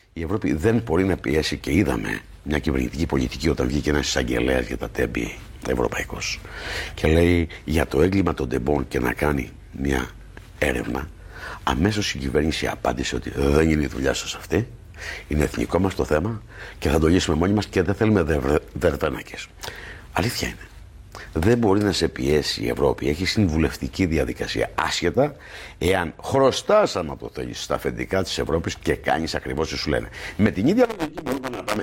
η Ευρώπη δεν μπορεί να πιέσει, και είδαμε μια κυβερνητική πολιτική όταν βγήκε ένας εισαγγελέας για τα τέμπη, τα ευρωπαϊκός, και λέει για το έγκλημα των τεμπών και να κάνει μια έρευνα. Αμέσως η κυβέρνηση απάντησε ότι δεν είναι η δουλειά σας αυτή, είναι εθνικό μας το θέμα και θα το λύσουμε μόνοι μας και δεν θέλουμε δερβένακες. Αλήθεια είναι. Δεν μπορεί να σε πιέσει η Ευρώπη. Έχει συμβουλευτική διαδικασία άσχετα εάν χρωστάς, άμα το θέλεις, στα αφεντικά της Ευρώπης και κάνεις ακριβώς τι σου λένε. Με την ίδια λογική μπορούμε να πάμε